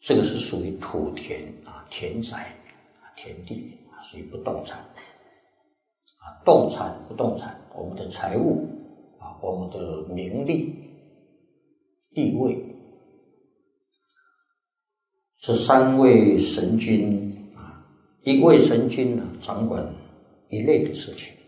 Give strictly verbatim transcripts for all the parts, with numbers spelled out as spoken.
这个是属于土田啊，田宅啊，田地啊，属于不动产啊，动产不动产，我们的财物啊，我们的名利地位，这三位神君啊，一位神君呢掌管一类的事情。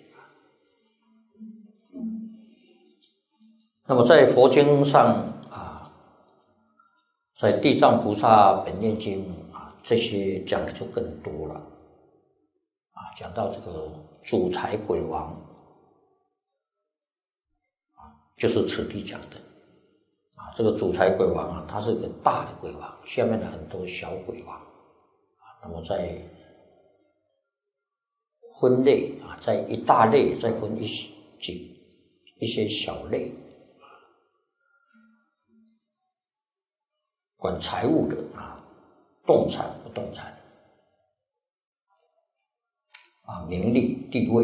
那么在佛经上啊，在地藏菩萨本愿经啊，这些讲的就更多了啊，讲到这个主财鬼王啊，就是此地讲的啊，这个主财鬼王啊，他是个大的鬼王，下面的很多小鬼王啊，那么在分类啊，在一大类再分一几一些小类。管财务的啊，动产不动产啊，名利地位。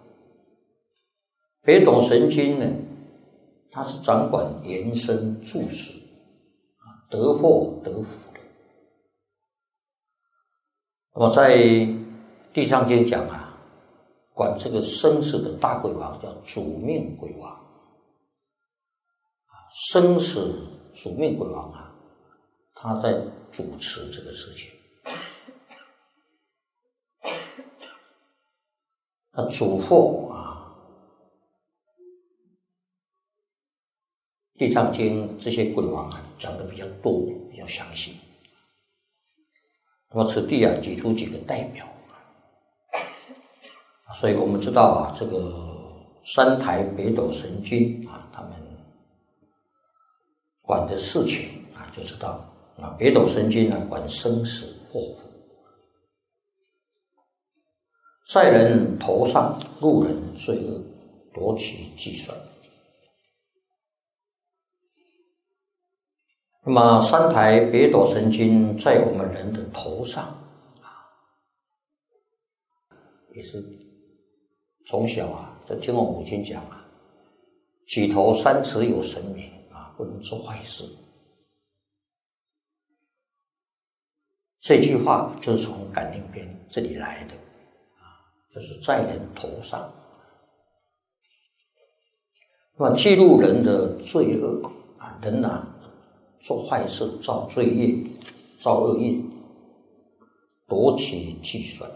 北斗神君呢，他是掌管延伸住死啊，得祸得福的。那么在地藏经讲啊，管这个生死的大鬼王叫主命鬼王啊，生死主命鬼王啊。他在主持这个事情，那主祸啊，地藏经这些鬼王啊讲的比较多，比较详细。那么此地啊举出几个代表，所以我们知道啊，这个三台北斗神君啊，他们管的事情啊，就知道。啊，北斗神君呢，管生死祸福，在人头上路人罪恶，夺其计算。那么三台北斗神君在我们人的头上啊，也是从小啊就听我母亲讲啊，举头三尺有神明啊，不能做坏事。这句话就是从感应篇这里来的啊，就是在人头上。那么记录人的罪恶啊，人啊做坏事造罪业，造恶业，夺其计算。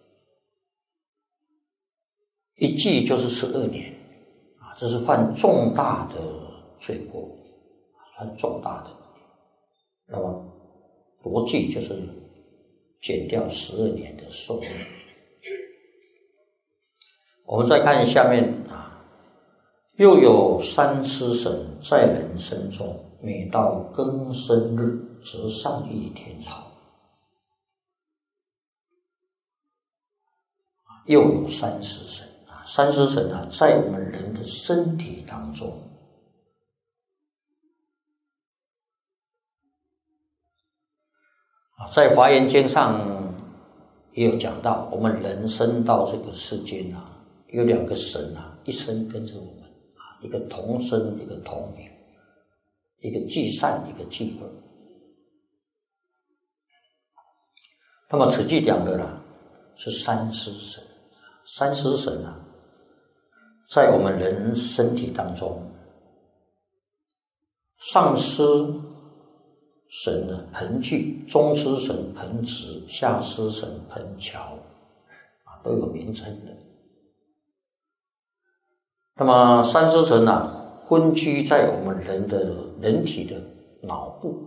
一计就是十二年啊，这是犯重大的罪过，犯重大的。那么夺计就是减掉十二年的寿命。我们再看下面啊，又有三尸神在人身中，每到庚申日，则上益天朝。又有三尸神啊，三尸神啊，在我们人的身体当中。在华严经上也有讲到，我们人生到这个世间啊，有两个神啊，一生跟着我们啊，一个同生，一个同名，一个既善，一个既恶。那么此句讲的呢，是三尸神，三尸神啊，在我们人身体当中，上尸神呢盆具，中尸神盆池，下尸神盆桥啊，都有名称的。那么三尸神啊，分居在我们人的人体的脑部、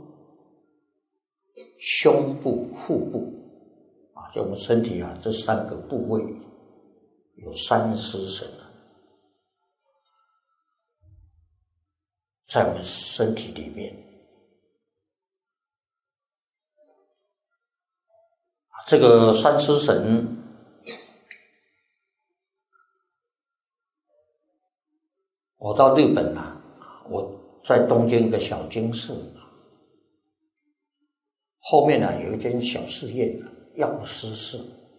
胸部、腹部啊，就我们身体啊这三个部位有三尸神啊，在我们身体里面。这个三尸神我到日本啊，我在东京一个小京市，后面呢有一间小寺院啊，药师寺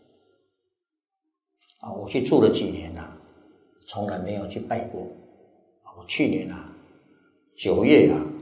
啊，我去住了几年啊，从来没有去拜过。我去年啊九月啊